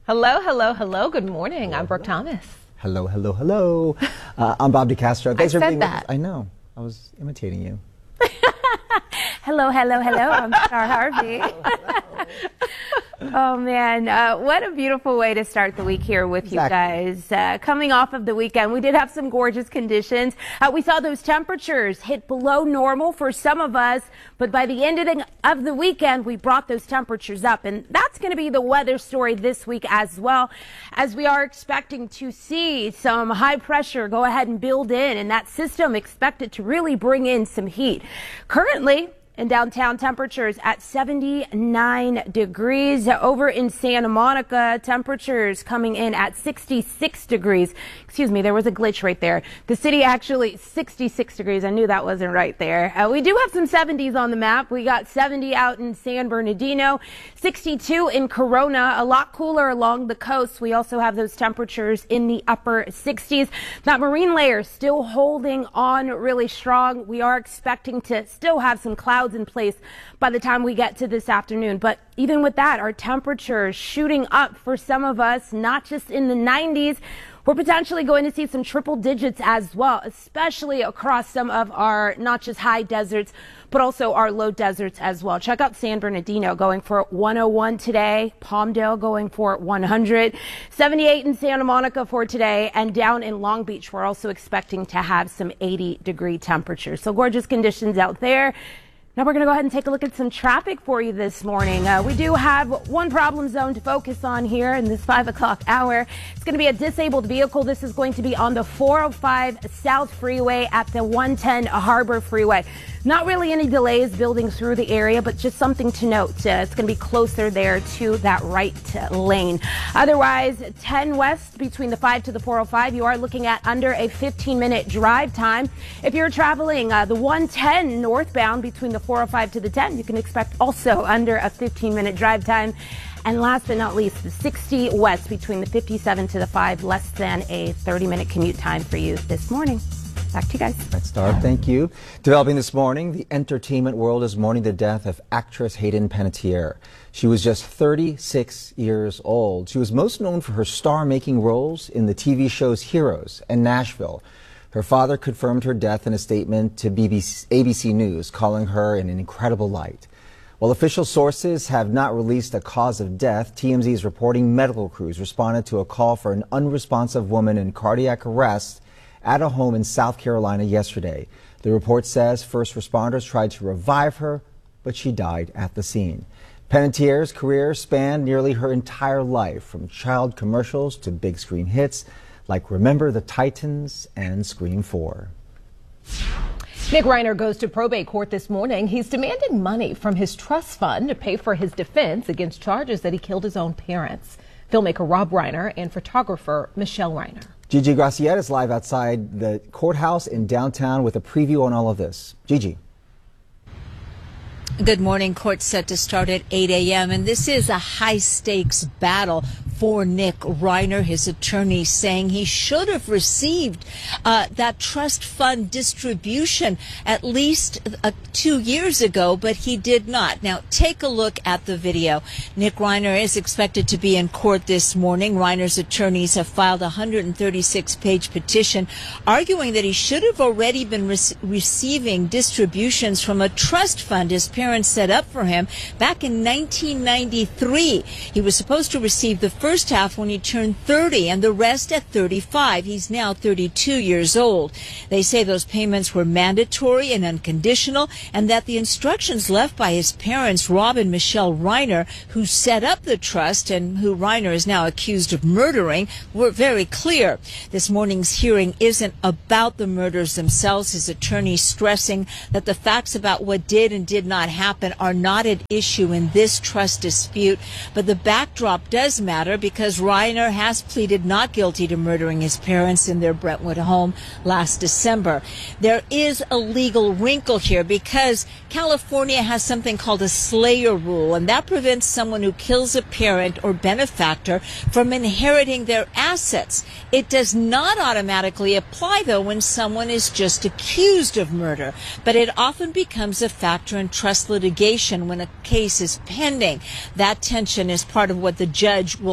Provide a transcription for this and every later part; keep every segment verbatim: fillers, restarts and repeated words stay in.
Hello, hello, hello. Good morning. I'm Brooke Thomas. Hello, hello, hello. Uh, I'm Bob DeCastro. Thanks I for said being that. with us. I know. I was imitating you. Hello, hello, hello. I'm Star Harvey. Oh, man. Uh, what a beautiful way to start the week here with Exactly. you guys. Uh, coming off of the weekend, we did have some gorgeous conditions. Uh, we saw those temperatures hit below normal for some of us, but by the end of the, of the weekend, we brought those temperatures up. And that's going to be the weather story this week as well, as we are expecting to see some high pressure go ahead and build in, and that system expected to really bring in some heat. Currently, in downtown, temperatures at seventy-nine degrees. Over in Santa Monica, temperatures coming in at sixty-six degrees. Excuse me, there was a glitch right there. The city actually sixty-six degrees. I knew that wasn't right there. Uh, we do have some seventies on the map. We got seventy out in San Bernardino, sixty-two in Corona, a lot cooler along the coast. We also have those temperatures in the upper sixties. That marine layer still holding on really strong. We are expecting to still have some clouds in place by the time we get to this afternoon. But even with that, our temperatures shooting up for some of us, not just in the nineties. We're potentially going to see some triple digits as well, especially across some of our not just high deserts, but also our low deserts as well. Check out San Bernardino going for one oh one today, Palmdale going for one hundred, seventy-eight in Santa Monica for today, and down in Long Beach, we're also expecting to have some eighty degree temperatures. So gorgeous conditions out there. Now we're going to go ahead and take a look at some traffic for you this morning. Uh, we do have one problem zone to focus on here in this five o'clock hour. It's going to be a disabled vehicle. This is going to be on the four oh five South Freeway at the one ten Harbor Freeway. Not really any delays building through the area, but just something to note. Uh, it's going to be closer there to that right lane. Otherwise, ten west between the five to the four oh five, you are looking at under a fifteen minute drive time. If you're traveling uh, the one ten northbound between the four oh five to the ten, you can expect also under a fifteen minute drive time. And last but not least, the sixty west between the fifty-seven to the five, less than a thirty minute commute time for you this morning. Back to you guys. Let's start. Thank you. Developing this morning, the entertainment world is mourning the death of actress Hayden Panettiere. She was just thirty-six years old. She was most known for her star-making roles in the T V shows Heroes and Nashville. Her father confirmed her death in a statement to B B C, A B C News, calling her in an incredible light. While official sources have not released a cause of death, T M Z is reporting medical crews responded to a call for an unresponsive woman in cardiac arrest at a home in South Carolina yesterday. The report says first responders tried to revive her, but she died at the scene. Panettiere's career spanned nearly her entire life, from child commercials to big screen hits like Remember the Titans and Scream four. Nick Reiner goes to probate court this morning. He's demanding money from his trust fund to pay for his defense against charges that he killed his own parents. Filmmaker Rob Reiner and photographer Michelle Reiner. Gigi Graciette is live outside the courthouse in downtown with a preview on all of this. Gigi. Good morning. Court set to start at eight a m and this is a high-stakes battle for Nick Reiner. His attorney saying he should have received uh, that trust fund distribution at least uh, two years ago, but he did not. Now, take a look at the video. Nick Reiner is expected to be in court this morning. Reiner's attorneys have filed a one hundred thirty-six page petition arguing that he should have already been re receiving distributions from a trust fund his parents set up for him back in nineteen ninety-three. He was supposed to receive the first First half when he turned thirty and the rest at thirty-five. He's now thirty-two years old. They say those payments were mandatory and unconditional, and that the instructions left by his parents, Rob and Michelle Reiner, who set up the trust and who Reiner is now accused of murdering, were very clear. This morning's hearing isn't about the murders themselves. His attorney stressing that the facts about what did and did not happen are not at issue in this trust dispute, but the backdrop does matter because Reiner has pleaded not guilty to murdering his parents in their Brentwood home last December. There is a legal wrinkle here because California has something called a slayer rule, and that prevents someone who kills a parent or benefactor from inheriting their assets. It does not automatically apply, though, when someone is just accused of murder, but it often becomes a factor in trust litigation when a case is pending. That tension is part of what the judge will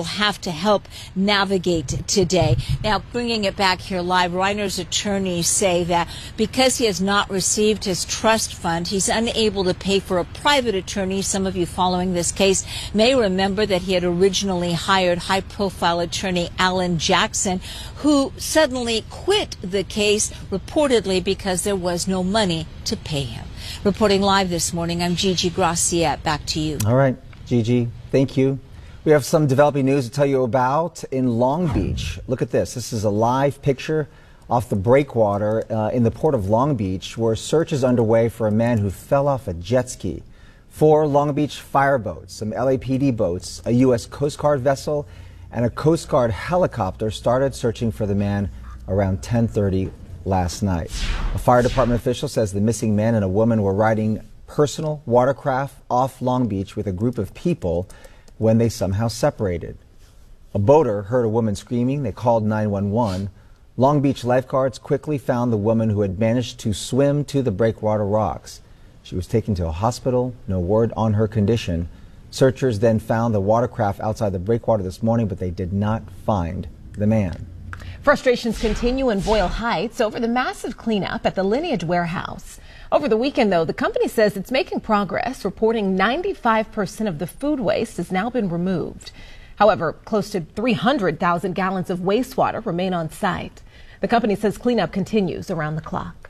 have to help navigate today. Now, bringing it back here live, Reiner's attorneys say that because he has not received his trust fund, he's unable to pay for a private attorney. Some of you following this case may remember that he had originally hired high-profile attorney Alan Jackson, who suddenly quit the case, reportedly because there was no money to pay him. Reporting live this morning, I'm Gigi Graciette. Back to you. All right, Gigi, thank you. We have some developing news to tell you about in Long Beach. Look at this. This is a live picture off the breakwater uh, in the port of Long Beach, where search is underway for a man who fell off a jet ski. Four Long Beach fireboats, some L A P D boats, a U S Coast Guard vessel, and a Coast Guard helicopter started searching for the man around ten thirty last night. A fire department official says the missing man and a woman were riding personal watercraft off Long Beach with a group of people when they somehow separated. A boater heard a woman screaming. They called nine one one. Long Beach lifeguards quickly found the woman who had managed to swim to the breakwater rocks. She was taken to a hospital. No word on her condition. Searchers then found the watercraft outside the breakwater this morning, but they did not find the man. Frustrations continue in Boyle Heights over the massive cleanup at the Lineage warehouse. Over the weekend, though, the company says it's making progress, reporting ninety-five percent of the food waste has now been removed. However, close to three hundred thousand gallons of wastewater remain on site. The company says cleanup continues around the clock.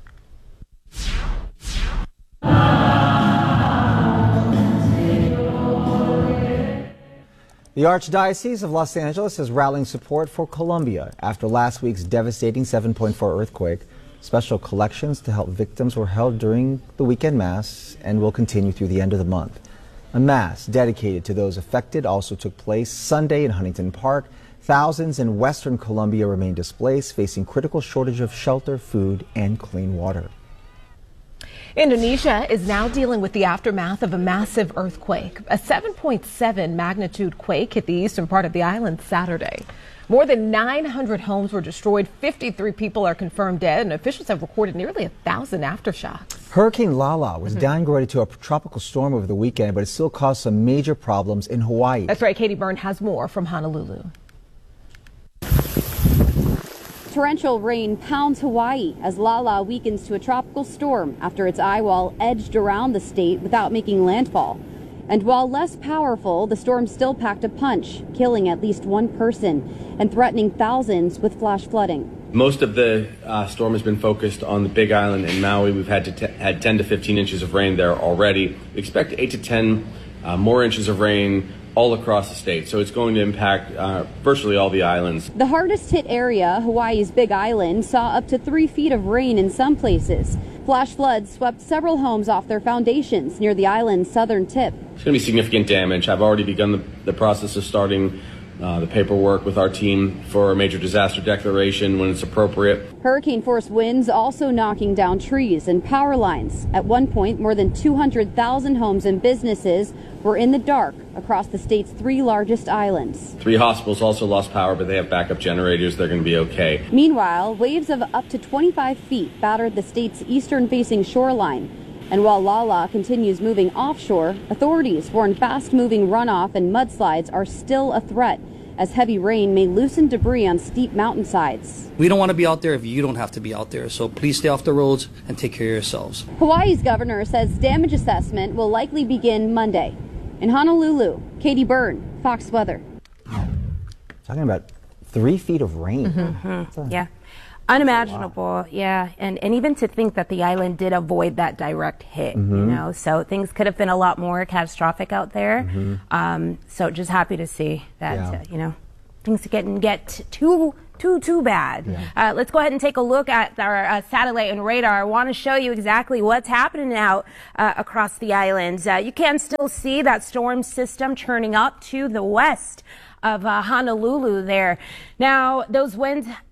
The Archdiocese of Los Angeles is rallying support for Colombia after last week's devastating seven point four earthquake. Special collections to help victims were held during the weekend Mass and will continue through the end of the month. A Mass dedicated to those affected also took place Sunday in Huntington Park. Thousands in Western Colombia remain displaced, facing critical shortage of shelter, food, and clean water. Indonesia is now dealing with the aftermath of a massive earthquake. A seven point seven magnitude quake hit the eastern part of the island Saturday. More than nine hundred homes were destroyed. fifty-three people are confirmed dead, and officials have recorded nearly a thousand aftershocks. Hurricane Lala was mm-hmm. downgraded to a tropical storm over the weekend, but it still caused some major problems in Hawaii. That's right. Katie Byrne has more from Honolulu. Torrential rain pounds Hawaii as Lala weakens to a tropical storm after its eye wall edged around the state without making landfall. And while less powerful, the storm still packed a punch, killing at least one person and threatening thousands with flash flooding. Most of the uh, storm has been focused on the Big Island in Maui. We've had to t- had ten to fifteen inches of rain there already. We expect eight to ten uh, more inches of rain all across the state, so it's going to impact uh, virtually all the islands. The hardest hit area, Hawaii's Big Island, saw up to three feet of rain in some places. Flash floods swept several homes off their foundations near the island's southern tip. It's going to be significant damage. I've already begun the, the process of starting uh, the paperwork with our team for a major disaster declaration when it's appropriate. Hurricane force winds also knocking down trees and power lines. At one point, more than two hundred thousand homes and businesses were in the dark across the state's three largest islands. Three hospitals also lost power, but they have backup generators. They're going to be okay. Meanwhile, waves of up to twenty-five feet battered the state's eastern-facing shoreline. And while Lala continues moving offshore, authorities warn fast-moving runoff and mudslides are still a threat, as heavy rain may loosen debris on steep mountainsides. We don't want to be out there if you don't have to be out there, so please stay off the roads and take care of yourselves. Hawaii's governor says damage assessment will likely begin Monday. In Honolulu, Katie Byrne, Fox Weather. Talking about three feet of rain. Mm-hmm. Mm-hmm. Yeah. Unimaginable, wow. yeah, and and even to think that the island did avoid that direct hit, mm-hmm. you know, so things could have been a lot more catastrophic out there. Mm-hmm. Um, so just happy to see that, yeah. uh, you know, things didn't get too too too bad. Yeah. Uh, let's go ahead and take a look at our uh, satellite and radar. I want to show you exactly what's happening out uh, across the islands. Uh, you can still see that storm system turning up to the west of uh, Honolulu there. Now, those winds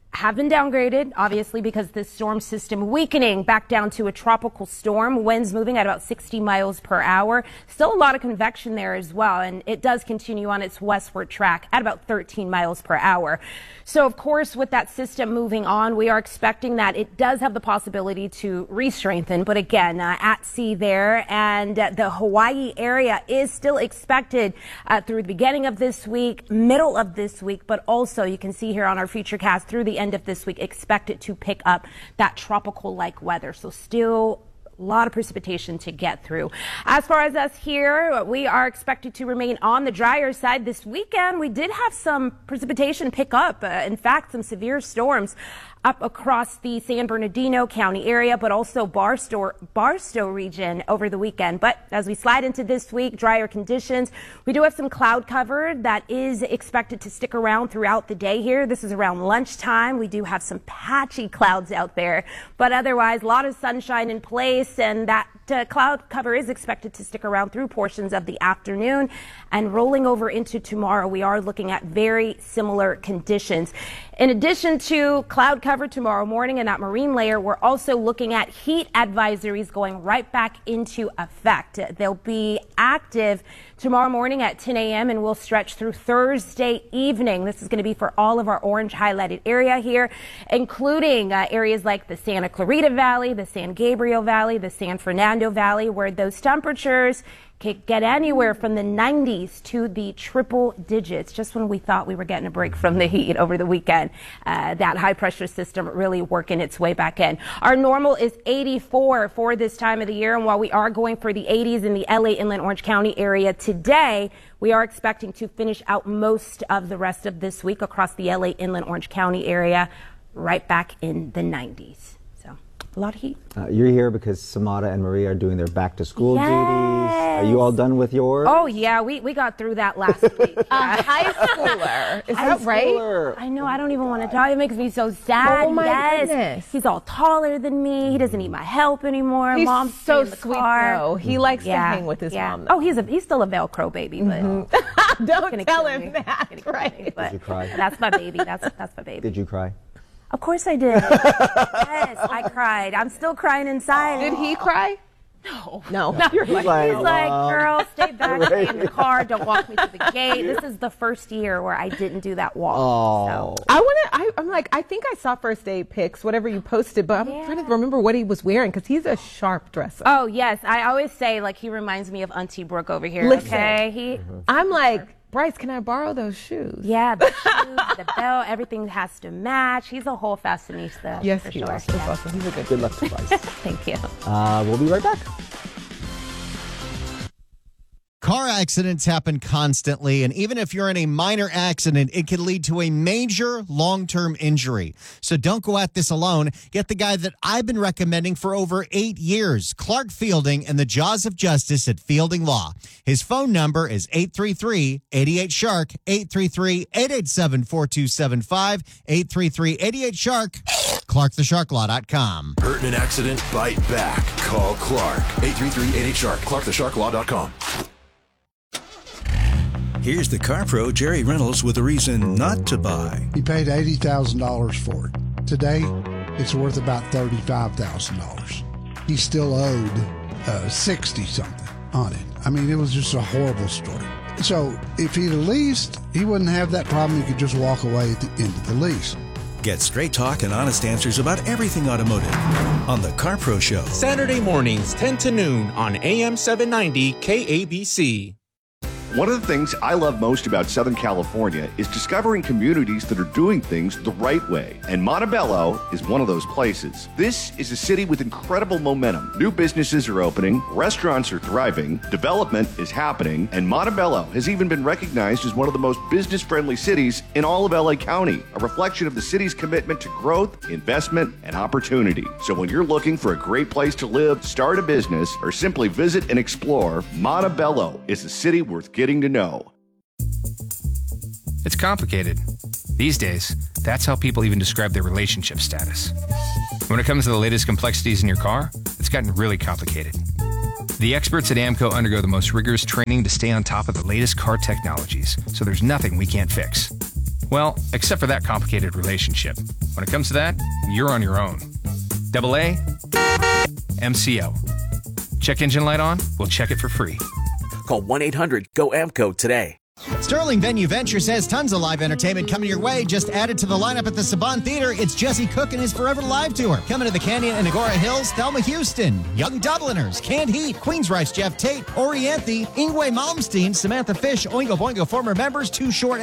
have been downgraded, obviously, because this storm system weakening back down to a tropical storm. Winds moving at about sixty miles per hour. Still a lot of convection there as well, and it does continue on its westward track at about thirteen miles per hour. So, of course, with that system moving on, we are expecting that it does have the possibility to re-strengthen, but again, uh, at sea there, and uh, the Hawaii area is still expected uh, through the beginning of this week, middle of this week, but also you can see here on our futurecast through the end of this week, expect it to pick up that tropical-like weather. So still a lot of precipitation to get through. As far as us here, we are expected to remain on the drier side this weekend. We did have some precipitation pick up. Uh, in fact, some severe storms up across the San Bernardino County area, but also Barstow, Barstow region over the weekend. But as we slide into this week, drier conditions, we do have some cloud cover that is expected to stick around throughout the day here. This is around lunchtime. We do have some patchy clouds out there, but otherwise a lot of sunshine in place, and that uh, cloud cover is expected to stick around through portions of the afternoon. And rolling over into tomorrow, we are looking at very similar conditions. In addition to cloud cover tomorrow morning and that marine layer, we're also looking at heat advisories going right back into effect. They'll be active tomorrow morning at ten a m and will stretch through Thursday evening. This is going to be for all of our orange highlighted area here, including uh, areas like the Santa Clarita Valley, the San Gabriel Valley, the San Fernando Valley, where those temperatures can get anywhere from the nineties to the triple digits. Just when we thought we were getting a break from the heat over the weekend, uh, that high pressure system really working its way back in. Our normal is eighty-four for this time of the year, and while we are going for the eighties in the L A Inland Orange County area today, we are expecting to finish out most of the rest of this week across the L A Inland Orange County area right back in the nineties. A lot of heat. Uh, you're here because Samara and Maria are doing their back-to-school yes. duties. Are you all done with yours? Oh, yeah. We, we got through that last week. A high schooler. Is high that right? Schooler. I know. I don't even want to tell you. It makes me so sad. Oh, my yes. goodness. He's all taller than me. He doesn't need my help anymore. He's Mom's so in the sweet, car. though. He likes yeah. to hang with his yeah. mom, though. Oh, he's a he's still a Velcro baby, but mm-hmm. Don't gonna tell kill him me. that. Right. Me, Did you cry? That's my baby. That's that's my baby. Did you cry? Of course I did. Yes, I cried. I'm still crying inside. Did he cry? No. No. No. You're He's like, like, Mom. girl, stay back, stay in the car, don't walk me to the gate. This is the first year where I didn't do that walk. Oh. So. I want to, I'm like, I think I saw first aid pics, whatever you posted, but I'm Yeah. trying to remember what he was wearing because he's a sharp dresser. Oh, yes. I always say, like, he reminds me of Auntie Brooke over here. Listen. Okay. He, Mm-hmm. I'm like, Bryce, can I borrow those shoes? yeah, the shoes, the belt, everything has to match. He's a whole fashionista. Yes, for he sure. is. That's Yeah. awesome. He's a good Good luck to Bryce. Thank you. uh, we'll be right back. Car accidents happen constantly, and even if you're in a minor accident, it can lead to a major long-term injury. So don't go at this alone. Get the guy that I've been recommending for over eight years, Clark Fielding, and the Jaws of Justice at Fielding Law. His phone number is eight three three, eight eight, shark, eight three three, eight eight seven, four two seven five, eight three three, eight eight, shark, clark the shark law dot com. Hurt in an accident? Bite back. Call Clark. eight three three, eight eight, shark, clark the shark law dot com. Here's the car pro, Jerry Reynolds, with a reason not to buy. He paid eighty thousand dollars for it. Today, it's worth about thirty-five thousand dollars. He still owed uh, sixty-something on it. I mean, it was just a horrible story. So if he'd leased, he wouldn't have that problem. He could just walk away at the end of the lease. Get straight talk and honest answers about everything automotive on the Car Pro Show. Saturday mornings, ten to noon on A M seven ninety K A B C. One of the things I love most about Southern California is discovering communities that are doing things the right way. And Montebello is one of those places. This is a city with incredible momentum. New businesses are opening, restaurants are thriving, development is happening, and Montebello has even been recognized as one of the most business-friendly cities in all of L A County, a reflection of the city's commitment to growth, investment, and opportunity. So when you're looking for a great place to live, start a business, or simply visit and explore, Montebello is a city worth getting to know. It's complicated. These days, that's how people even describe their relationship status. When it comes to the latest complexities in your car, it's gotten really complicated. The experts at AAMCO undergo the most rigorous training to stay on top of the latest car technologies, so there's nothing we can't fix. Well, except for that complicated relationship. When it comes to that, you're on your own. Double A, M C O. Check engine light on? We'll check it for free. Call one eight hundred G O A M C O today. Sterling Venue Venture says tons of live entertainment coming your way. Just added to the lineup at the Saban Theater, it's Jesse Cook and his Forever Live Tour. Coming to the Canyon and Agora Hills, Thelma Houston, Young Dubliners, Canned Heat, Queensryche Jeff Tate, Orianthi, Ingwe Malmsteen, Samantha Fish, Oingo Boingo former members, Too Short,